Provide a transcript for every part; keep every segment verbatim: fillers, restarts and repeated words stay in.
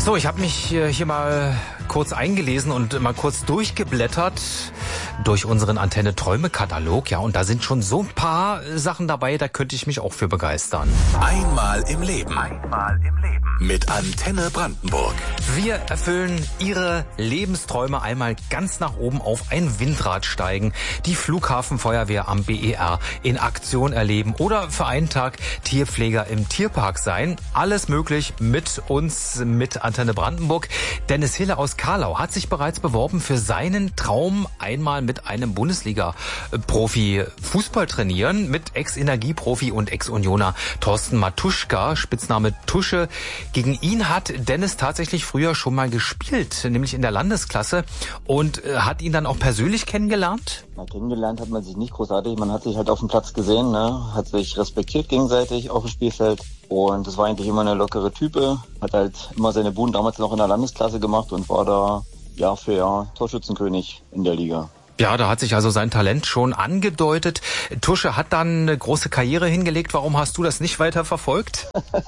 So, ich habe mich hier mal kurz eingelesen und mal kurz durchgeblättert durch unseren Antenne-Träume-Katalog. Ja, und da sind schon so ein paar Sachen dabei, da könnte ich mich auch für begeistern. Einmal im Leben. Einmal im Leben. Mit Antenne Brandenburg. Wir erfüllen Ihre Lebensträume. Einmal ganz nach oben auf ein Windrad steigen, die Flughafenfeuerwehr am B E R in Aktion erleben oder für einen Tag Tierpfleger im Tierpark sein. Alles möglich mit uns, mit Antenne Brandenburg. Dennis Hille aus Karlau hat sich bereits beworben für seinen Traum, einmal mit einem Bundesliga-Profi Fußball trainieren, mit Ex-Energieprofi und Ex-Unioner Thorsten Matuschka, Spitzname Tusche. Gegen ihn hat Dennis tatsächlich früher schon mal gespielt, nämlich in der Landesklasse, und äh, hat ihn dann auch persönlich kennengelernt? Na, kennengelernt hat man sich nicht großartig, man hat sich halt auf dem Platz gesehen, ne? Hat sich respektiert gegenseitig auf dem Spielfeld, und das war eigentlich immer eine lockere Type, hat halt immer seine Buden damals noch in der Landesklasse gemacht und war da Jahr für Jahr Torschützenkönig in der Liga. Ja, da hat sich also sein Talent schon angedeutet. Tusche hat dann eine große Karriere hingelegt. Warum hast du das nicht weiter verfolgt?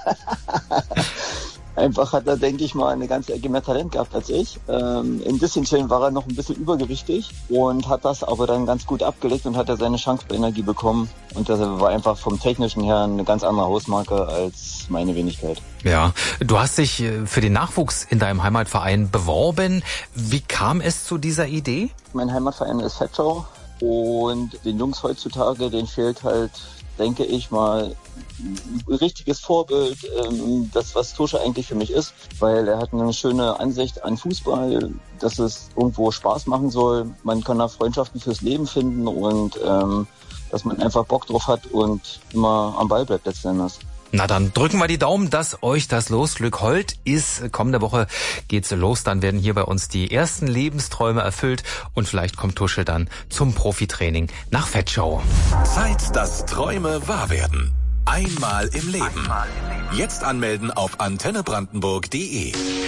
Einfach hat er, denke ich mal, eine ganze Ecke mehr Talent gehabt als ich. Ähm, in Disteln war er noch ein bisschen übergewichtig und hat das aber dann ganz gut abgelegt und hat er seine Chance bei Energie bekommen. Und das war einfach vom Technischen her eine ganz andere Hausmarke als meine Wenigkeit. Ja, du hast dich für den Nachwuchs in deinem Heimatverein beworben. Wie kam es zu dieser Idee? Mein Heimatverein ist Vetschau, und den Jungs heutzutage, denen fehlt halt, denke ich mal, ein richtiges Vorbild, das, was Tusche eigentlich für mich ist, weil er hat eine schöne Ansicht an Fußball, dass es irgendwo Spaß machen soll. Man kann da Freundschaften fürs Leben finden und ähm, dass man einfach Bock drauf hat und immer am Ball bleibt letzten Endes. Na, dann drücken wir die Daumen, dass euch das Losglück hold ist. Kommende Woche geht's los, dann werden hier bei uns die ersten Lebensträume erfüllt und vielleicht kommt Tusche dann zum Profitraining nach Vetschau. Zeit, dass Träume wahr werden. Einmal im Leben. Jetzt anmelden auf antenne brandenburg punkt de.